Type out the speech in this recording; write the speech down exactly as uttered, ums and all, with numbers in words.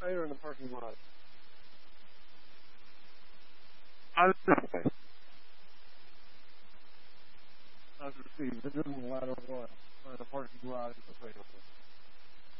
trailer in the parking lot? I was okay. I was received. It doesn't matter what. Or the parking lot is available.